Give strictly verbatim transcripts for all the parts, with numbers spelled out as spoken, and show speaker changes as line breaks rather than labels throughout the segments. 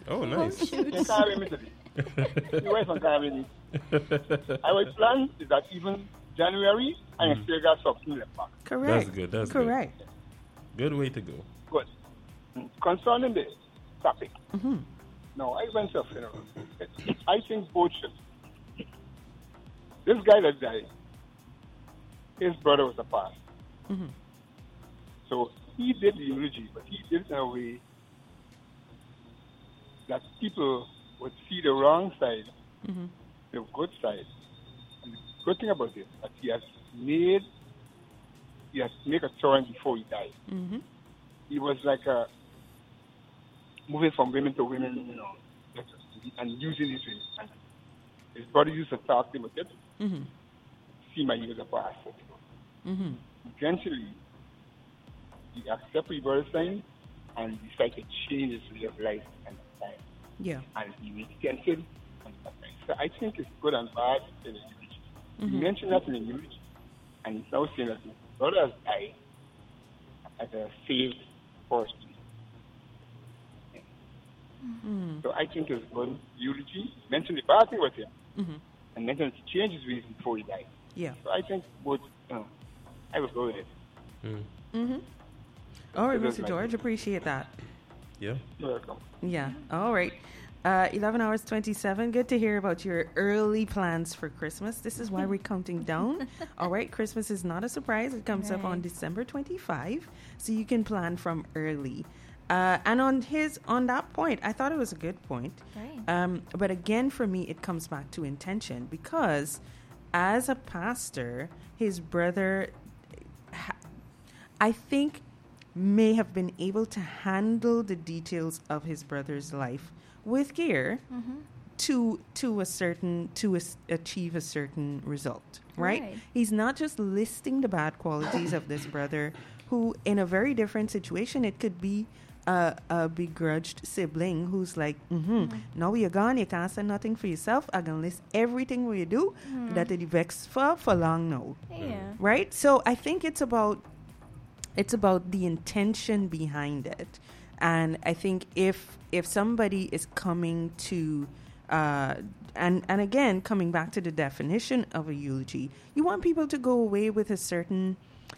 Oh,
Oh,
nice.
shoot.
You can't win me today. My wife and can't win me. Our plan is that even January, I still got something left back.
Correct.
That's good. That's
Correct.
good. Good way to go.
Good. Concerning the topic.
Mm-hmm.
No, I went to a funeral. I think both should. This guy that died, his brother was a pastor.
Mm-hmm.
So he did the eulogy, but he did it in a way that people would see the wrong side,
Mm-hmm.
the good side. And the good thing about it, that he has made, he has made a choice before he died.
Mm-hmm.
He was like a, moving from women to women, you know, and using these women. And his brother used to talk to him about it.
Mm-hmm.
See my years of past.
Mm-hmm.
Eventually, he accepted his brother's sign and decided to change his way of life and time.
Yeah.
And he repented. And that kind. So I think it's good and bad in the eulogy.
Mm-hmm.
He mentioned that in the eulogy, and he's now saying that his brother has died as a saved person.
Mm-hmm.
So I think it's good eulogy. Mention the bad thing about him,
Mm-hmm.
and mention to change his ways before he died.
Yeah.
So I think both, uh, I will go with it.
Mm.
Mm-hmm. All right,
It is
Mister
like-
George, appreciate that.
Yeah.
You're welcome.
Yeah. All right. Uh, eleven hours twenty-seven. Good to hear about your early plans for Christmas. This is why we're counting down. All right. Christmas is not a surprise. It comes up on
Right.
December twenty-fifth. So you can plan from early. Uh, and on his on that point, I thought it was a good point.
Right.
Um, but again, for me, it comes back to intention because as a pastor, his brother, ha- I think, may have been able to handle the details of his brother's life with care
Mm-hmm.
to to a certain to as- achieve a certain result, right?
Right.
He's not just listing the bad qualities of this brother who in a very different situation it could be a, a begrudged sibling who's like, mm-hmm, now you're gone, you can't say nothing for yourself, I can list everything what you do that it vex for for long now,
Yeah.
right? So I think it's about it's about the intention behind it. And I think if if somebody is coming to uh, and and again coming back to the definition of a eulogy, you want people to go away with a certain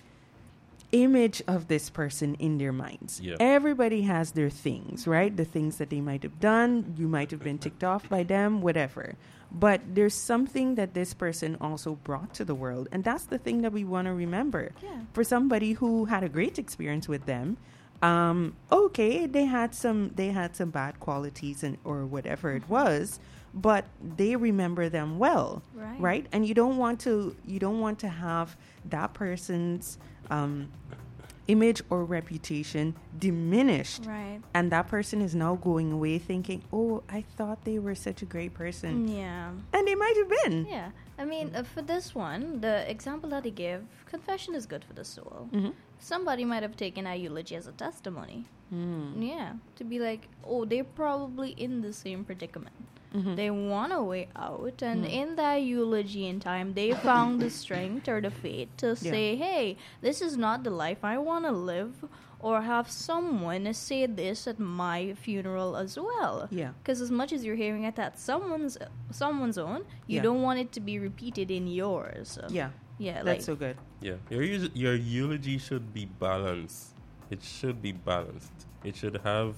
image of this person in their minds.
Yeah.
Everybody has their things, right? The things that they might have done, you might have been ticked off by them, whatever. But there's something that this person also brought to the world, and that's the thing that we want to remember.
Yeah.
For somebody who had a great experience with them, um, okay, they had some they had some bad qualities and or whatever it was, but they remember them well,
Right.
right? And you don't want to you don't want to have that person's um, image or reputation diminished,
Right.
and that person is now going away thinking, "Oh, I thought they were such a great person,"
Yeah.
and they might have been.
Yeah. I mean, uh, for this one, the example that he gave, confession is good for the soul.
Mm-hmm.
Somebody might have taken our eulogy as a testimony.
Mm.
Yeah. To be like, oh, they're probably in the same predicament.
Mm-hmm.
They want a way out, and
Mm.
in that eulogy in time, they found the strength or the faith to
Yeah.
say, hey, this is not the life I want to live, or have someone say this at my funeral as well.
Yeah.
Because as much as you're hearing it at someone's someone's own, you
Yeah.
don't want it to be repeated in yours.
Yeah,
Yeah, like,
that's so good.
Yeah. Your eus- your eulogy should be balanced. It should be balanced. It should have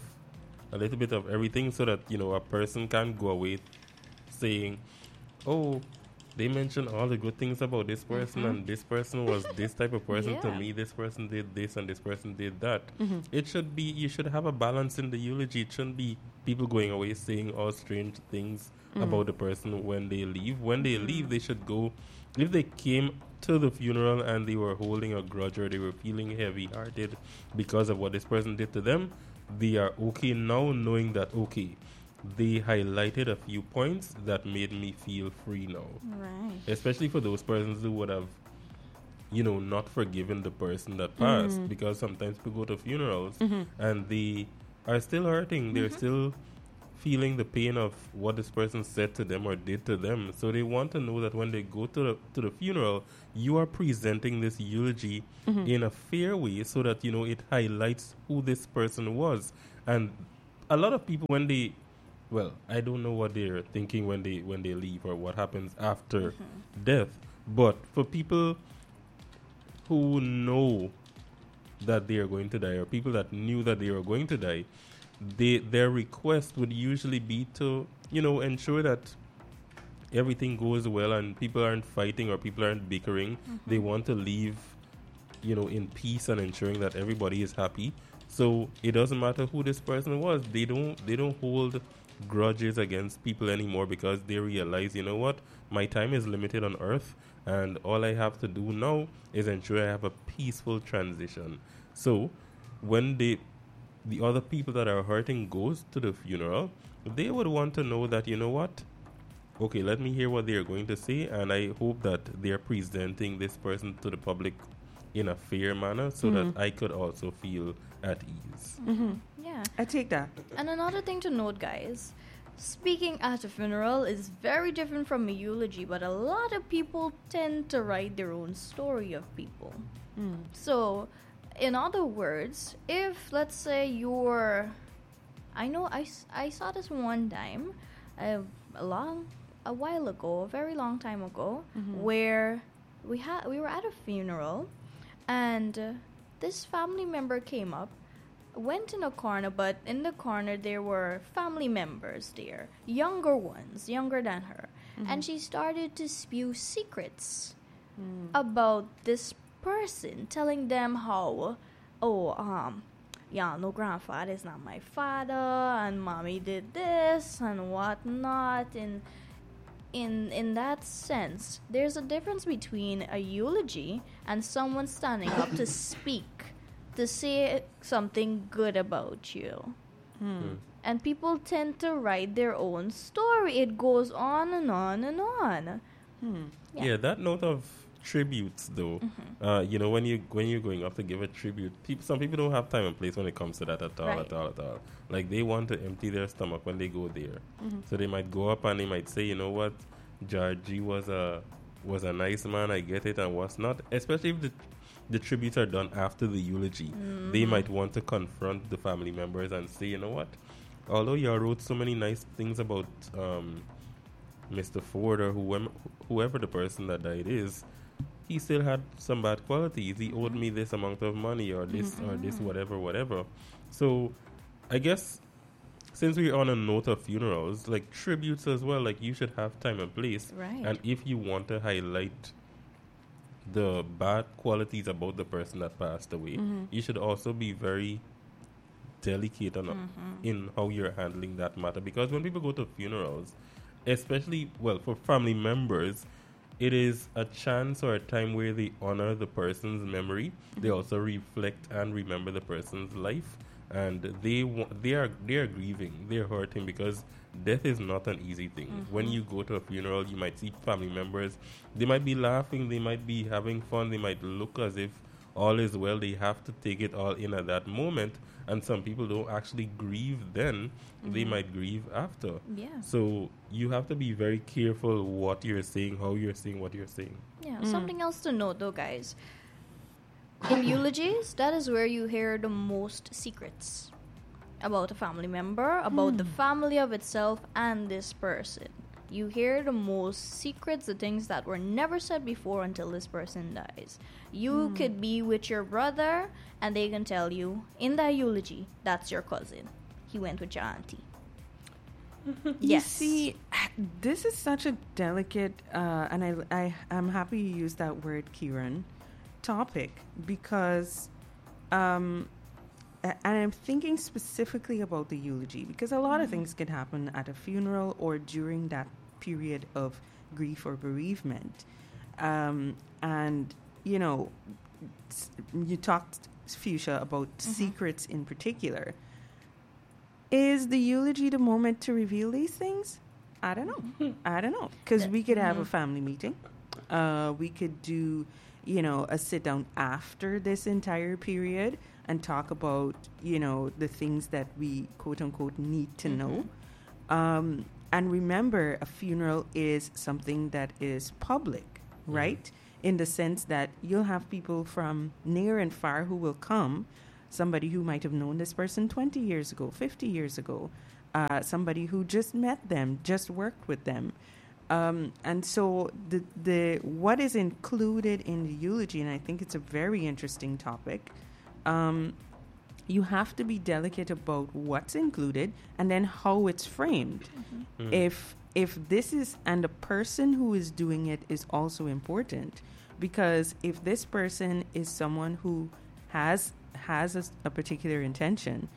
a little bit of everything so that, you know, a person can go away saying, oh, they mentioned all the good things about this person, and this person was this type of person to
Yeah.
me. This person did this, and this person did that.
Mhm.
It should be, you should have a balance in the eulogy. It shouldn't be people going away saying all strange things about the person when they leave. When they leave, they should go, if they came to the funeral and they were holding a grudge or they were feeling heavy-hearted because of what this person did to them, they are okay now knowing that, okay, they highlighted a few points that made me feel free now.
right.
Especially for those persons who would have, you know, not forgiven the person that passed. Because sometimes people go to funerals and they are still hurting. They're still feeling the pain of what this person said to them or did to them. So they want to know that when they go to the to the funeral, you are presenting this eulogy in a fair way so that, you know, it highlights who this person was. And a lot of people, when they well, I don't know what they're thinking when they when they leave or what happens after death. But for people who know that they are going to die, or people that knew that they were going to die, they their request would usually be to, you know, ensure that everything goes well and people aren't fighting or people aren't bickering. They want to leave, you know, in peace and ensuring that everybody is happy. So it doesn't matter who this person was. They don't they don't hold grudges against people anymore because they realize, you know what, my time is limited on earth and all I have to do now is ensure I have a peaceful transition. So when they the other people that are hurting goes to the funeral, they would want to know that, you know what, okay, let me hear what they are going to say, and I hope that they are presenting this person to the public in a fair manner so
Mm-hmm.
that I could also feel at ease.
Mm-hmm.
Yeah.
I take that.
And another thing to note, guys, speaking at a funeral is very different from a eulogy, but a lot of people tend to write their own story of people.
Mm.
So, in other words, if, let's say, you're... I know I, s- I saw this one time, uh, a long... a while ago, a very long time ago, where we had we were at a funeral, and uh, this family member came up, went in a corner, but in the corner there were family members there, younger ones, younger than her, and she started to spew secrets about this person, telling them how, oh, um, yeah, no, grandfather is not my father, and mommy did this and whatnot, and in in that sense, there's a difference between a eulogy and someone standing up to speak, to say something good about you.
Mm.
And people tend to write their own story. It goes on and on and on.
Hmm.
Yeah.
Yeah, that note of tributes, though, uh, you know, when you when you're going up to give a tribute, peop some people don't have time and place when it comes to that at all,
Right.
at all, at all. Like they want to empty their stomach when they go there, so they might go up and they might say, you know what, Georgie was a was a nice man, I get it, and what's not. Especially if the the tributes are done after the eulogy, they might want to confront the family members and say, you know what, although you wrote so many nice things about um, Mister Ford or whoever, whoever the person that died is, he still had some bad qualities. He owed me this amount of money or this or this whatever, whatever. So I guess since we're on a note of funerals, like tributes as well, like you should have time and place.
Right.
And if you want to highlight the bad qualities about the person that passed away, you should also be very delicate on, in how you're handling that matter. Because when people go to funerals, especially, well, for family members, it is a chance or a time where they honor the person's memory. They also reflect and remember the person's life, and they wa- they are they are grieving, they're hurting because death is not an easy thing. When you go to a funeral, you might see family members. They might be laughing, they might be having fun, they might look as if all is well. They have to take it all in at that moment, and some people don't actually grieve then. They might grieve after.
Yeah.
So you have to be very careful what you're saying, how you're saying what you're saying.
Yeah, something else to note though, guys. In eulogies, that is where you hear the most secrets about a family member, about the family of itself, and this person. You hear the most secrets, the things that were never said before until this person dies. You could be with your brother, and they can tell you in that eulogy, that's your cousin. He went with your auntie.
You
Yes.
see, this is such a delicate, uh, and I, I, I'm happy you used that word, Kieran, topic, because, um, a- and I'm thinking specifically about the eulogy, because a lot of things could happen at a funeral or during that period of grief or bereavement. Um, and, you know, s- you talked, Fuchsia, about secrets in particular. Is the eulogy the moment to reveal these things? I don't know. I don't know. Because we could have a family meeting. Uh, we could do, you know, a sit down after this entire period and talk about, you know, the things that we quote unquote need to know. Um, and remember, a funeral is something that is public, right? In the sense that you'll have people from near and far who will come, somebody who might have known this person twenty years ago, fifty years ago, uh, somebody who just met them, just worked with them. Um, and so the the what is included in the eulogy, and I think it's a very interesting topic. Um, you have to be delicate about what's included and then how it's framed.
Mm-hmm.
Mm.
If if this is, and the person who is doing it is also important, because if this person is someone who has has a, a particular intention,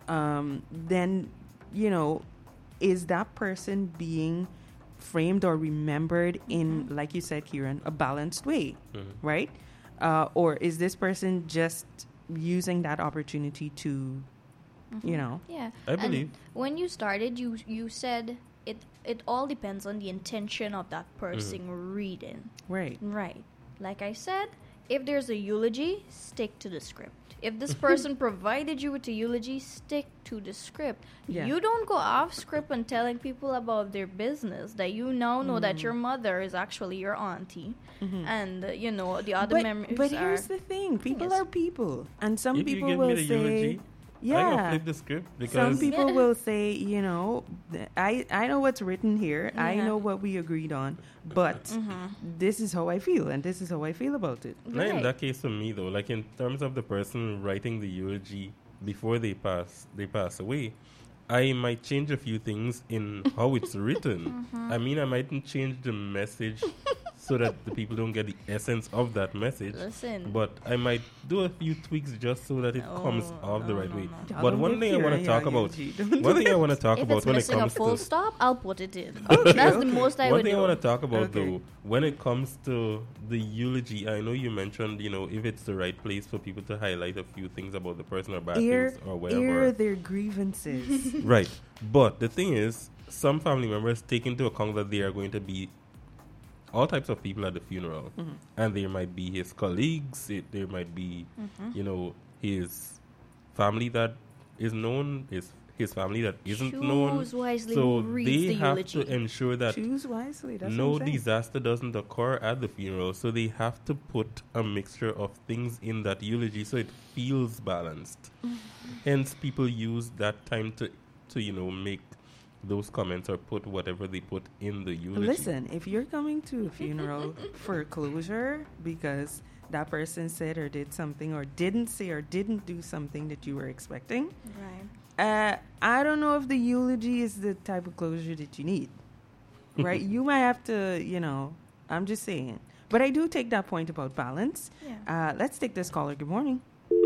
um, then you know, is that person being framed or remembered in,
Mm-hmm.
like you said, Kieran, a balanced way,
Mhm.
right? Uh, or is this person just using that opportunity to, you know?
Yeah.
I believe.
And when you started, you you said it it all depends on the intention of that person reading.
Right.
Right. Like I said, if there's a eulogy, stick to the script. If this person provided you with a eulogy, stick to the script.
Yeah.
You don't go off script and telling people about their business that you now know that your mother is actually your auntie, and uh, you know the other
But,
memories
but
are.
here's the thing: people
Yes.
are people, and some
If you
people
give
will
me the
say,
eulogy, I
"Yeah."
gonna flip the script
Some
because
people
Yeah.
will say, you know, th- I, I know what's written here. I
Yeah.
know what we agreed on, but this is how I feel, and this is how I feel about it.
not in
Right.
that case for me though. Like in terms of the person writing the eulogy before they pass, they pass away. I might change a few things in how it's written. I mean, I mightn't change the message so that the people don't get the essence of that message.
Listen.
But I might do a few tweaks just so that it
No,
comes off the
no,
right
no,
way.
no.
Yeah,
But
don't
one
give
thing I want
Kieran
to talk
your
about,
eulogy. Don't
one
do
thing I
it.
want to talk
If
about
it's
when it
missing a
comes
full
to
stop, I'll put it in.
Okay,
That's the
okay.
most I
one
would
thing I
do.
want to talk about
Okay.
though, when it comes to the eulogy, I know you mentioned, you know, if it's the right place for people to highlight a few things about the person or bad
Air,
things or
air
whatever.
their grievances.
Right. But the thing is, some family members take into account that there are going to be all types of people at the funeral.
Mm-hmm.
And there might be his colleagues, it, there might be, you know, his family that is known, his his family that isn't
Choose
known.
wisely
So
who reads
they
the
have
eulogy.
to ensure that
Choose wisely. That's
no
what I'm saying.
disaster doesn't occur at the funeral. So they have to put a mixture of things in that eulogy so it feels balanced. Hence, people use that time to, to you know, make those comments or put whatever they put in the eulogy.
Listen, if you're coming to a funeral for closure because that person said or did something or didn't say or didn't do something that you were expecting,
Right.
uh, I don't know if the eulogy is the type of closure that you need. Right? You might have to, you know, I'm just saying. But I do take that point about balance.
Yeah.
Uh, let's take this caller. Good morning.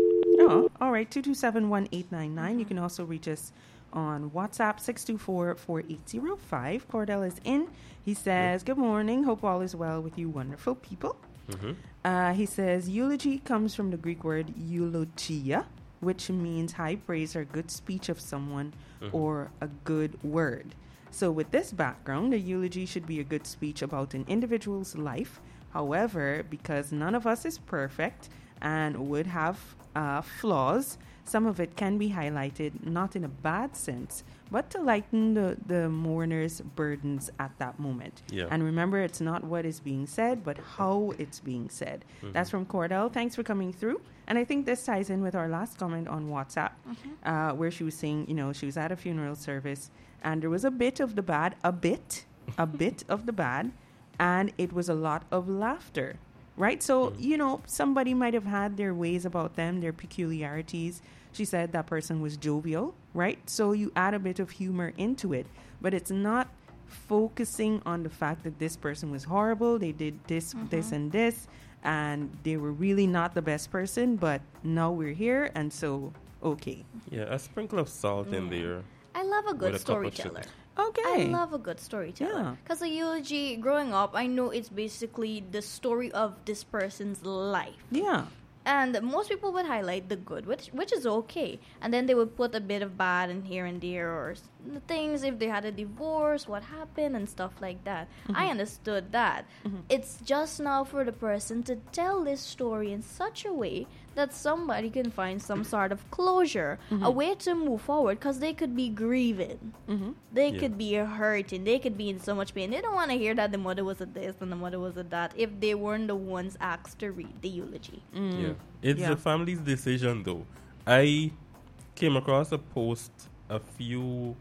Oh, all right. two two seven, one eight nine nine. You can also reach us on WhatsApp, six two four, four eight zero five. Cordell is in. He says, good morning. Hope all is well with you wonderful people.
Mm-hmm.
Uh, he says, eulogy comes from the Greek word eulogia, which means high praise or good speech of someone
Mhm.
or a good word. So with this background, a eulogy should be a good speech about an individual's life. However, because none of us is perfect and would have uh, flaws, some of it can be highlighted, not in a bad sense, but to lighten the, the mourner's burdens at that moment.
Yeah.
And remember, it's not what is being said, but how it's being said. That's from Cordell. Thanks for coming through. And I think this ties in with our last comment on WhatsApp, uh, where she was saying, you know, she was at a funeral service and there was a bit of the bad, a bit, a bit of the bad, and it was a lot of laughter. Right? So, you know, somebody might have had their ways about them, their peculiarities. She said that person was jovial, right? So you add a bit of humor into it, but it's not focusing on the fact that this person was horrible, they did this, this, and this, and they were really not the best person, but now we're here, and so, okay.
Yeah, a sprinkle of salt in there.
I love a good
With a cup of
storyteller.
sugar.
Okay.
I love a good storyteller.
Yeah.
Because a eulogy, growing up, I know it's basically the story of this person's life.
Yeah.
And most people would highlight the good, which which is okay. And then they would put a bit of bad in here and there, or s- things if they had a divorce, what happened, and stuff like that. I understood that. It's just now for the person to tell this story in such a way that somebody can find some sort of closure, a way to move forward, because they could be grieving.
Mm-hmm.
They
Yeah.
could be hurting. They could be in so much pain. They don't want to hear that the mother was a this and the mother was a that if they weren't the ones asked to read the eulogy.
Yeah. It's
Yeah.
the family's decision, though. I came across a post a few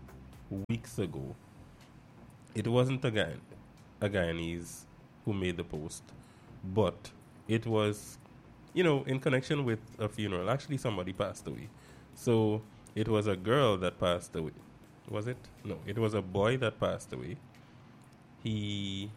weeks ago. It wasn't a guy, a Guyanese who made the post, but it was, you know, in connection with a funeral. Actually, somebody passed away. So it was a girl that passed away. Was it? No, it was a boy that passed away. He,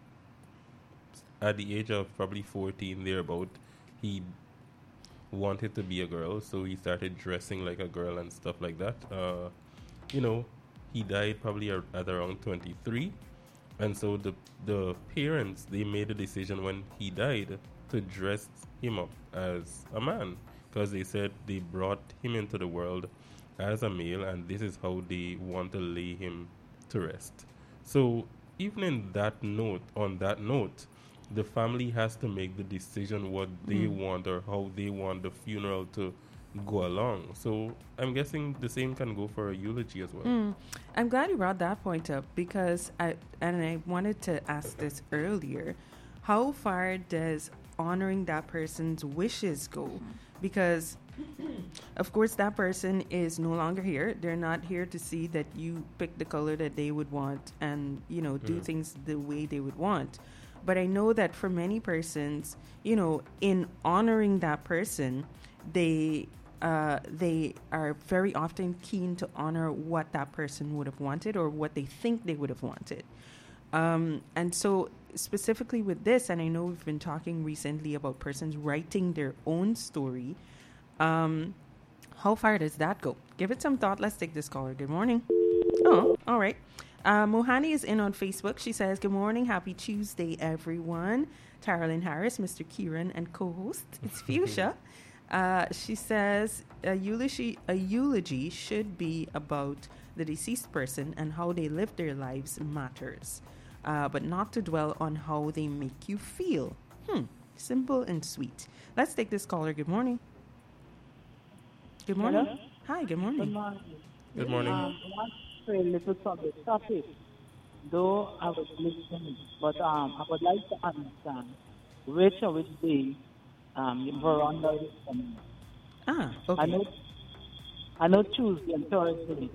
at the age of probably fourteen, thereabout, he wanted to be a girl, so he started dressing like a girl and stuff like that. Uh, you know, he died probably ar- at around twenty-three, and so the the parents, they made a decision when he died to dress him up as a man, because they said they brought him into the world as a male, and this is how they want to lay him to rest. So even in that note, on that note, the family has to make the decision what they
Mm.
want or how they want the funeral to go along. So I'm guessing the same can go for a eulogy as well.
Mm. I'm glad you brought that point up because I and I wanted to ask this earlier. How far does honoring that person's wishes go? Because of course that person is no longer here. They're not here to see that you pick the color that they would want and, you know, do
Mm.
things the way they would want. But I know that for many persons, you know, in honoring that person, they uh, they are very often keen to honor what that person would have wanted or what they think they would have wanted. Um, and so specifically with this, and I know we've been talking recently about persons writing their own story, um, how far does that go? Give it some thought. Let's take this caller. Good morning. Oh, all right. Uh, Mohani is in on Facebook. She says, good morning. Happy Tuesday, everyone. Taralyn Harris, Mister Kieran, and co-host. It's Fuchsia. Uh, she says, a eulogy, a eulogy should be about the deceased person and how they live their lives matters, uh, but not to dwell on how they make you feel. Hmm. Simple and sweet. Let's take this caller. Good morning. Good morning.
Hello?
Hi, good
Good
morning.
morning.
Good morning.
Um, I want to say a little subject topic, though I was listening, but um, I would like to understand which or which day um, Veranda is coming.
Ah,
I
okay.
know, I know Tuesday and Thursday.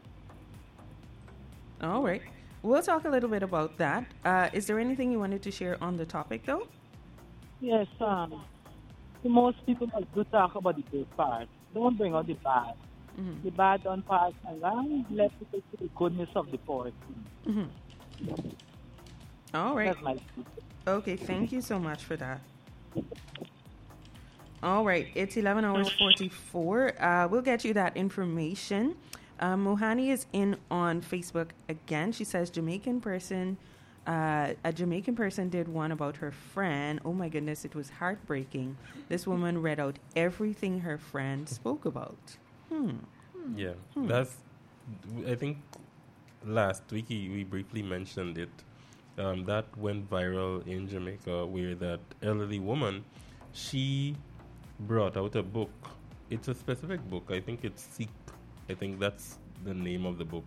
All right. We'll talk a little bit about that. Uh, is there anything you wanted to share on the topic, though?
Yes, um, the most people must do talk about the good part. Don't bring out the bad.
Mm-hmm.
The bad don't pass along. Let people see the goodness of the person.
Mm-hmm. All right.
That's my speech.
Okay, thank you so much for that. All right, it's eleven hours forty-four. Uh, we'll get you that information. Uh, Mohani is in on Facebook again. She says Jamaican person, uh, a Jamaican person did one about her friend. Oh my goodness, it was heartbreaking. This woman read out everything her friend spoke about. Hmm.
Yeah,
Hmm.
that's. I think last week we we briefly mentioned it. Um, that went viral in Jamaica, where that elderly woman, she brought out a book. It's a specific book. I think it's Seek. I think that's the name of the book,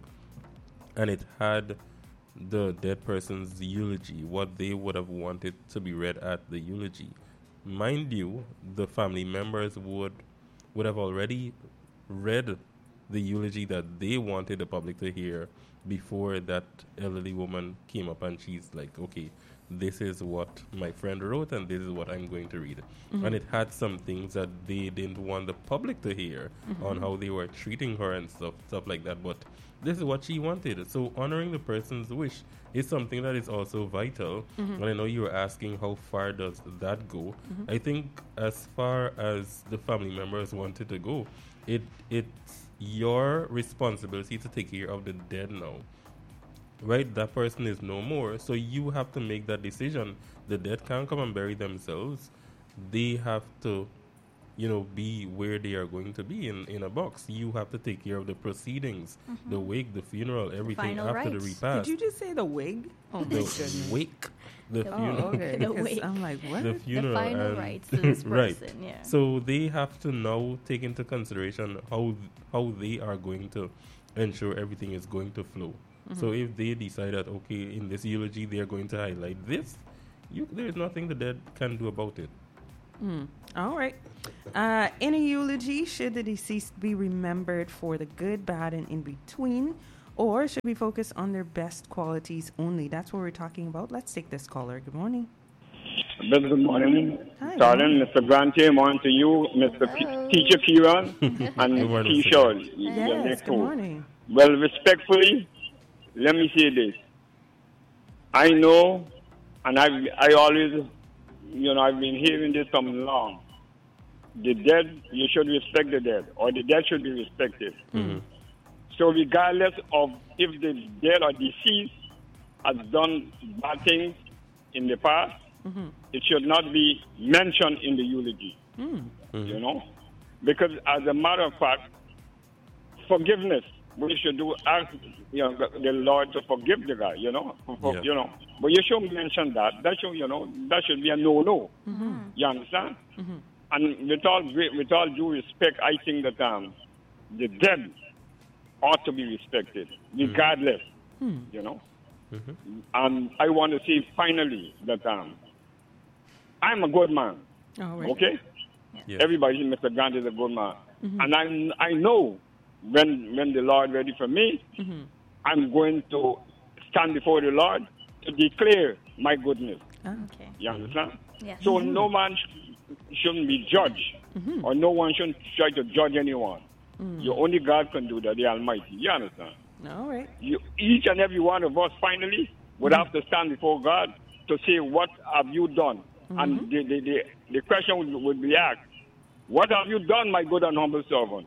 and it had the dead person's eulogy, what they would have wanted to be read at the eulogy. Mind you, the family members would would have already read the eulogy that they wanted the public to hear before that elderly woman came up, and she's like, okay, this is what my friend wrote and this is what I'm going to read.
Mhm.
And it had some things that they didn't want the public to hear
Mhm.
on how they were treating her and stuff stuff like that, but this is what she wanted. So honoring the person's wish is something that is also vital.
Mhm.
And I know you were asking how far does that go.
Mhm.
I think as far as the family members wanted to go, it it's your responsibility to take care of the dead now. Right? That person is no more. So you have to make that decision. The dead can't come and bury themselves. They have to, you know, be where they are going to be in, in a box. You have to take care of the proceedings, the wake, the funeral, everything
final
after the
rites.
repast.
Did you just say the wig? Oh my
the
goodness.
wake, the
The-
Oh,
funeral.
okay.
The
'cause
wake.
I'm like, what?
The funeral.
the final
and-
rights to this
right.
person, yeah.
So they have to now take into consideration how how they are going to ensure everything is going to flow. So if they decide that, okay, in this eulogy they are going to highlight this, you, there is nothing the dead can do about it.
Hmm. All right. Uh, in a eulogy, should the deceased be remembered for the good, bad, and in between, Or should we focus on their best qualities only? That's what we're talking about. Let's take this caller. Good morning.
Very good morning,
Hi,
Darling,
good
Mister Grante, morning to you, Mister P-
Hello.
Teacher Kieran, and
Good morning, Mister
Keisha.
Grant.
your
Yes,
next
good
host.
morning.
Well, respectfully, let me say this. I know, and I I always, you know, I've been hearing this from long. The dead, you should respect the dead, or the dead should be respected.
Mm-hmm.
So regardless of if the dead or deceased has done bad things in the past,
Mm-hmm.
it should not be mentioned in the eulogy,
Mm.
you know? Because as a matter of fact, forgiveness, we should do ask you know, the Lord to forgive the guy, you know? For-
Yeah.
You know, but you shouldn't mention that. That should, you know, that should be a no-no.
Mm-hmm.
You understand? And with all great, with all due respect, I think that um, the dead ought to be respected, regardless. You know. And I want to say finally that um, I'm a good man.
All right.
Okay.
Yeah.
Everybody, Mister Grant is a good man, and I I know when when the Lord ready for me, I'm going to stand before the Lord to declare my goodness.
Ah,
Okay.
You understand?
Yes.
So no man sh- shouldn't be judged, or no one shouldn't try to judge anyone. You only God can do that, the Almighty. You understand?
all right.
You, each and every one of us finally would have to stand before God to say, what have you done? And the, the, the, the question would, would be asked, what have you done, my good and humble servant?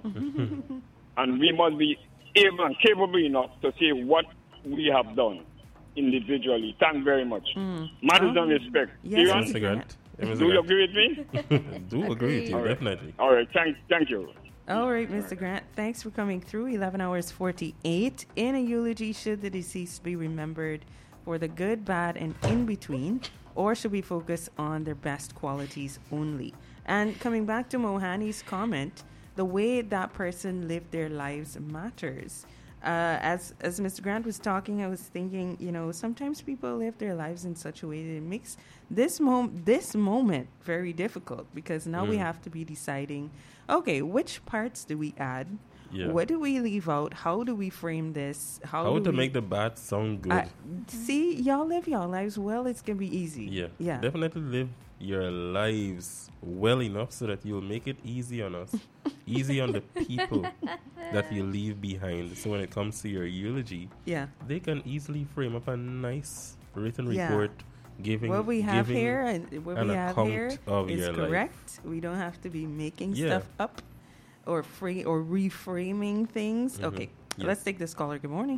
And we must be able and capable enough to say what we have done individually. Thank you very much. Matters and respect.
Yes,
Kieran,
Mister Grant. Yeah, Mister
do you
Grant.
agree with me?
Do agree with you,
All right.
definitely.
All right, thank, thank you.
All right, Mister Grant. Thanks for coming through. eleven hours forty-eight. In a eulogy, should the deceased be remembered for the good, bad, and in between, or should we focus on their best qualities only? And coming back to Mohani's comment, the way that person lived their lives matters. Uh, as as Mister Grant was talking, I was thinking, you know, sometimes people live their lives in such a way that it makes this mom this moment very difficult, because now we
Mm.
have to be deciding, okay, which parts do we add?
Yeah.
What do we leave out? How do we frame this? How,
How
do
to
we,
make the bad sound good?
Uh, see, y'all live your lives well. It's gonna be easy.
Yeah.
yeah.
Definitely live your lives well enough so that you'll make it easy on us. Easy on the people that you leave behind. So when it comes to your eulogy,
Yeah.
they can easily frame up a nice written
Yeah.
report giving
What we have
giving
here and what
an
we have
account
here
of
is
your life.
correct. We don't have to be making
Yeah.
stuff up or free or reframing things.
Mhm.
Okay,
Yes.
let's take this caller. Good morning.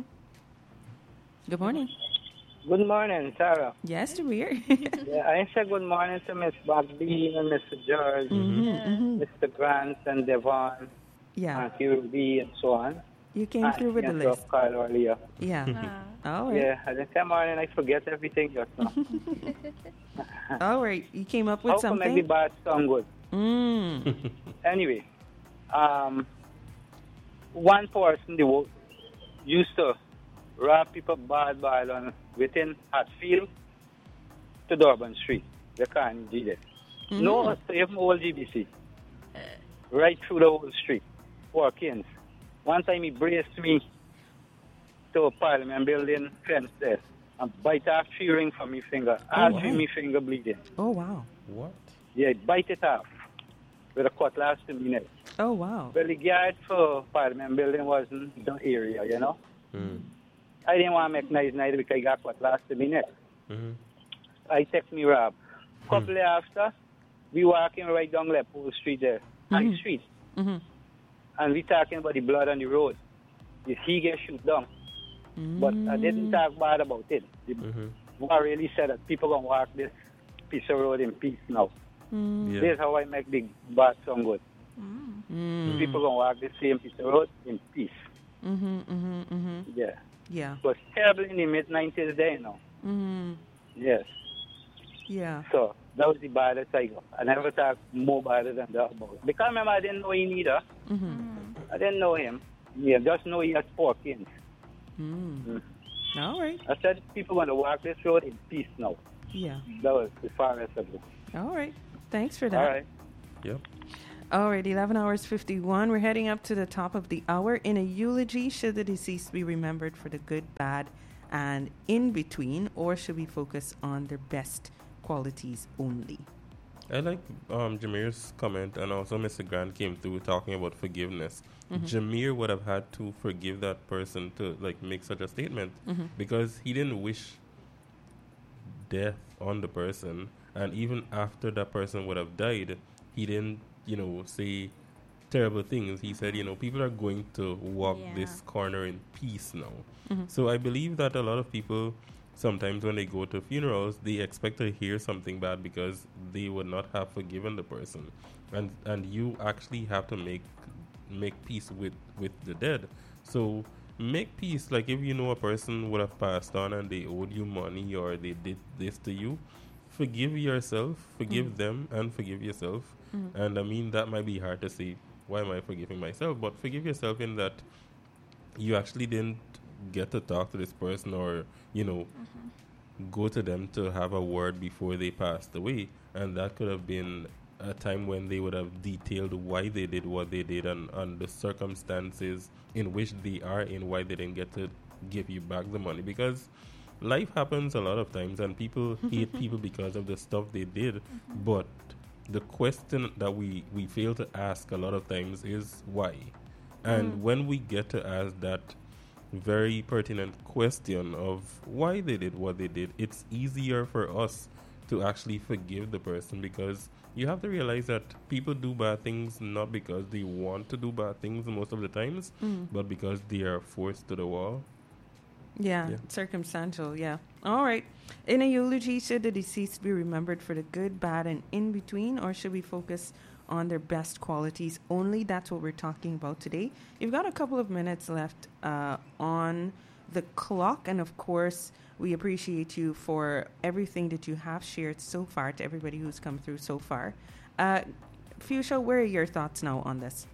Good morning.
Good morning, Sarah.
Yes, we're.
Yeah, I say good morning to Miss Bobby and Mister George,
Mm-hmm.
Mister Grant and Devon,
Yeah,
and Q B and so on.
you came
And
through with the
yes,
list.
of Kyle earlier.
Yeah.
Ah.
All right.
Yeah, I just come on and I forget everything just now.
All right. You came up with
How come make the
something.
bad sound good?
Mm.
Anyway, um, one person the wo- used to rob people bad bad on within Hatfield to Durban Street. They can't do that. No, save old G B C. Right through the whole street. Four kins. One time he braced me to a Parliament building fence there and bite off three ring from my finger. All
wow.
three my finger bleeding.
Oh wow.
What?
Yeah, bite it off with a cutlass to me neck.
Oh wow.
Well, the guard for Parliament building wasn't the area, you know.
Mm.
I didn't want to make noise neither because I got cutlass to me neck.
Mm-hmm.
I text me Rob. Couple mm. after, we walking right down Leopold Street there, High
Mhm.
Street.
Mm-hmm.
And we talking about the blood on the road. If he get shoot down. But I didn't talk bad about it. The
Mm-hmm.
war really said that people gonna walk this piece of road in peace now.
Mm.
Yeah.
This is how I make the bad song good.
Mm.
People gonna walk the same piece of road in peace.
Mm-hmm. Mm-hmm. Mm-hmm.
Yeah.
Yeah.
It was terrible in the mid nineties there, you know.
Mm-hmm.
Yes.
Yeah.
So that was the baddest I got. I never talked more badder than that about it. Because remember I didn't know him either.
Mm-hmm.
I didn't know him. Yeah, just know he has four kids.
Mm.
Mm.
All right.
I said people gonna walk this road in peace now.
Yeah.
That was the farthest I go.
All right. Thanks for that.
All right.
Yep.
All right, eleven hours fifty-one. We're heading up to the top of the hour. In a eulogy, should the deceased be remembered for the good, bad, and in between, or should we focus on their best qualities only?
I like um, Jameer's comment, and also Mister Grant came through talking about forgiveness. Mm-hmm. Jameer would have had to forgive that person to like make such a statement mm-hmm. because he didn't wish death on the person, and even after that person would have died, he didn't, you know, say terrible things. He said, you know, people are going to walk yeah. this corner in peace now. Mm-hmm. So I believe that a lot of people, sometimes when they go to funerals, they expect to hear something bad because they would not have forgiven the person. And and you actually have to make make peace with, with the dead. So make peace. Like if you know a person would have passed on and they owed you money or they did this to you, forgive yourself, forgive mm. them and forgive yourself. Mm. And I mean, that might be hard to say, why am I forgiving myself? But forgive yourself in that you actually didn't get to talk to this person or, you know, mm-hmm. go to them to have a word before they passed away. And that could have been a time when they would have detailed why they did what they did and, and the circumstances in which they are in, why they didn't get to give you back the money. Because life happens a lot of times and people hate people because of the stuff they did. Mm-hmm. But the question that we, we fail to ask a lot of times is why. And mm. when we get to ask that very pertinent question of why they did what they did, it's easier for us to actually forgive the person, because you have to realize that people do bad things not because they want to do bad things most of the times, mm. but because they are forced to the wall.
Yeah, yeah, circumstantial, yeah. All right. In a eulogy, should the deceased be remembered for the good, bad, and in between, or should we focus on their best qualities only? That's what we're talking about today. You've got a couple of minutes left uh, on the clock, and of course, we appreciate you for everything that you have shared so far, to everybody who's come through so far. Uh, Fuchsia, where are your thoughts now on this?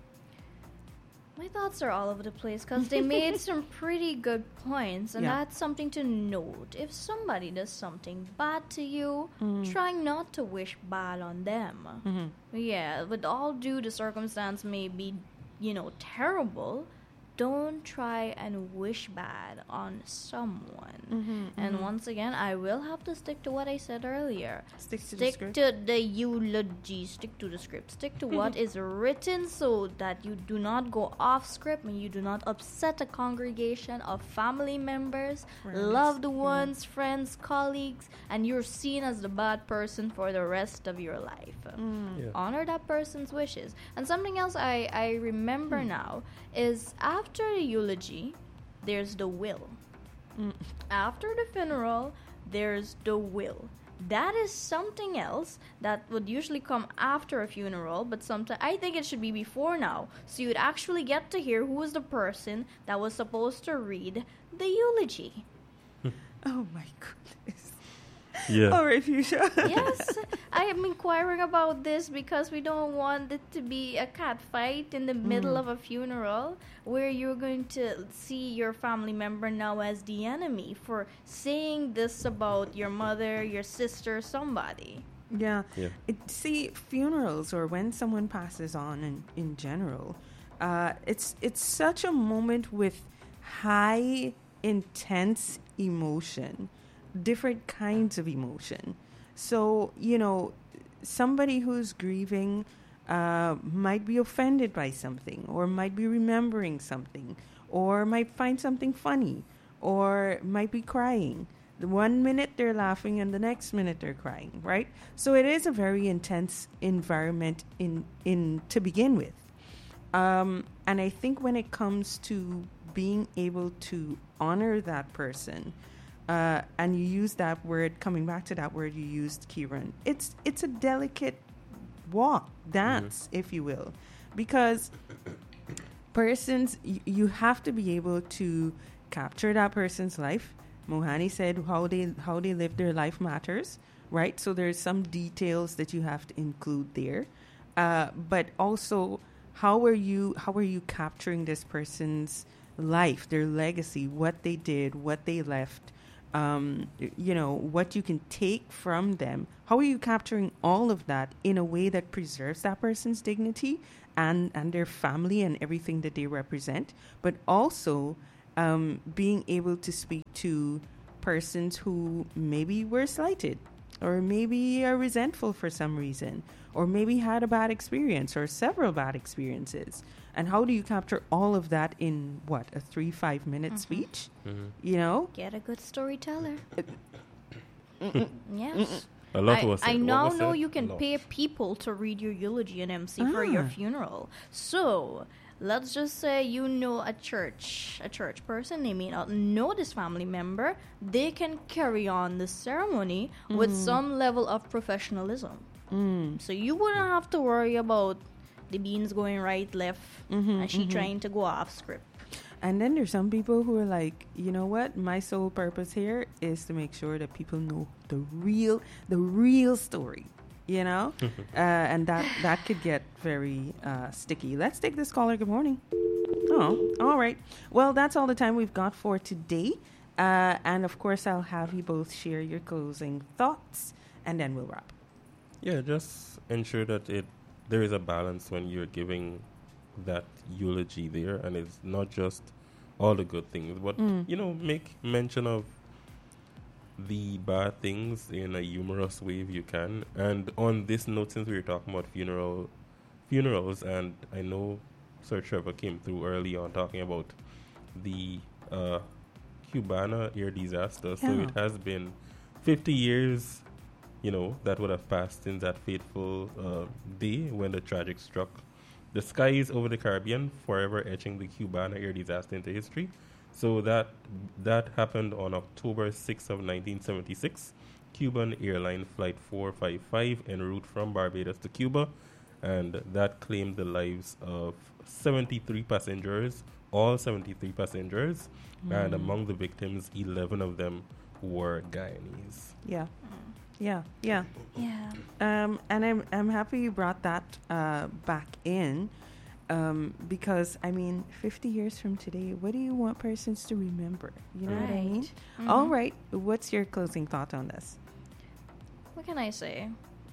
My thoughts are all over the place because they made some pretty good points, and yeah. that's something to note. If somebody does something bad to you, mm-hmm. try not to wish bad on them. Mm-hmm. Yeah, with all due, the circumstance may be, you know, terrible. Don't try and wish bad on someone. Mm-hmm, and mm-hmm. once again, I will have to stick to what I said earlier.
Stick to
stick
the script.
to the eulogy. Stick to the script. Stick to what is written so that you do not go off script and you do not upset a congregation of family members, friends. loved ones, yeah. friends, colleagues, and you're seen as the bad person for the rest of your life. Mm. Yeah. Honor that person's wishes. And something else I, I remember mm. now is after After the eulogy, there's the will. Mm. After the funeral, there's the will. That is something else that would usually come after a funeral, but sometimes I think it should be before now. So you'd actually get to hear who was the person that was supposed to read the eulogy.
Oh my goodness.
Yeah.
All right, Fuchsia.
Yes, I am inquiring about this because we don't want it to be a cat fight in the middle mm. of a funeral where you're going to see your family member now as the enemy for saying this about your mother, your sister, somebody.
Yeah. yeah. It, see, funerals or when someone passes on in, in general, uh, it's it's such a moment with high, intense emotion. Different kinds of emotion. So, you know, somebody who's grieving uh, might be offended by something, or might be remembering something, or might find something funny, or might be crying. The one minute they're laughing and the next minute they're crying, right? So it is a very intense environment in, in to begin with. Um, and I think when it comes to being able to honor that person, Uh, and you use that word, coming back to that word you used, Kieran, it's it's a delicate walk, dance, mm-hmm. if you will, because persons, y- you have to be able to capture that person's life. Mohani said how they how they live their life matters, right? So there's some details that you have to include there, uh, but also how are you how are you capturing this person's life, their legacy, what they did, what they left. um, y- you know, what you can take from them. How are you capturing all of that in a way that preserves that person's dignity and, and their family and everything that they represent, but also um, being able to speak to persons who maybe were slighted or maybe are resentful for some reason or maybe had a bad experience or several bad experiences. And how do you capture all of that in, what, a three, five minute
Mhm.
speech?
Mhm.
You know?
Get a good storyteller.
Mm-mm.
Yes.
A lot
I,
was said.
I
What
now
was
know
said?
you
A
can
lot.
pay people to read your eulogy and M C for your
Ah.
funeral. So let's just say you know a church, a church person. They may not know this family member. They can carry on the ceremony with some level of professionalism.
Mm.
So you wouldn't have to worry about the beans going right, left,
Mhm,
and she
mhm.
trying to go off script.
And then there's some people who are like, you know what? My sole purpose here is to make sure that people know the real, the real story. You know, uh, and that that could get very uh, sticky. Let's take this caller. Good morning. Oh, all right. Well, that's all the time we've got for today. Uh, and of course, I'll have you both share your closing thoughts, and then we'll wrap.
Yeah, just ensure that it there is a balance when you're giving that eulogy there, and it's not just all the good things, but
Mm.
you know, make mention of the bad things in a humorous way if you can. And on this note, since we were talking about funeral funerals, and I know Sir Trevor came through early on talking about the uh, Cubana air disaster. So
Yeah.
it has been fifty years, you know, that would have passed since that fateful uh, day when the tragic struck the skies over the Caribbean, forever etching the Cubana air disaster into history. So that that happened on October sixth of nineteen seventy-six. Cuban airline flight four five five en route from Barbados to Cuba, and that claimed the lives of seventy-three passengers, all seventy-three passengers, and among the victims, eleven of them were Guyanese.
Yeah, yeah, yeah.
Yeah.
Um, and I'm I'm happy you brought that uh, back in, um, because I mean, fifty years from today, what do you want persons to remember? You know what I mean?
Right.
All
Mhm.
right, what's your closing thought on this?
What can I say?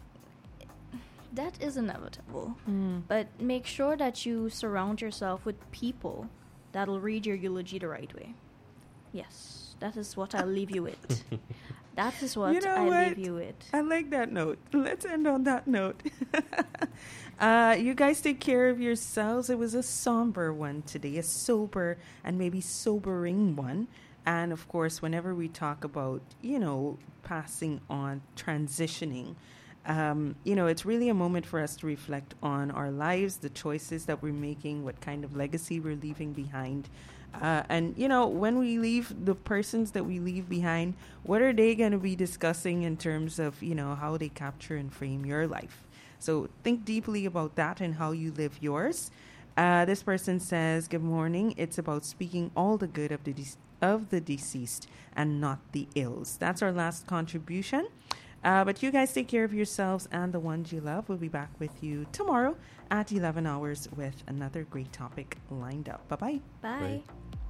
That is inevitable.
Mm.
But make sure that you surround yourself with people that'll read your eulogy the right way. Yes, that is what I'll leave you with. That is what
You know
I
what?
leave you with.
I like that note. Let's end on that note. uh, you guys take care of yourselves. It was a somber one today, a sober and maybe sobering one. And of course, whenever we talk about, you know, passing on, transitioning, um, you know, it's really a moment for us to reflect on our lives, the choices that we're making, what kind of legacy we're leaving behind. Uh, and, you know, when we leave, the persons that we leave behind, what are they going to be discussing in terms of, you know, how they capture and frame your life? So think deeply about that and how you live yours. Uh, this person says, good morning. It's about speaking all the good of the de- of the deceased and not the ills. That's our last contribution. Uh, but you guys take care of yourselves and the ones you love. We'll be back with you tomorrow at eleven hours with another great topic lined up. Bye-bye.
Bye.
Right.